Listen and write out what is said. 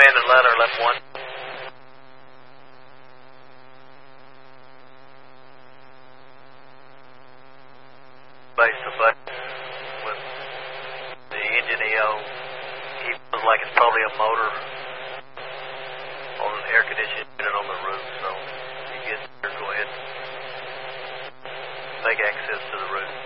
command and ladder left 1. Base the button with the engine EO. He feels like it's probably a motor on an air conditioning unit on the roof, so if you get there, go ahead and make access to the roof.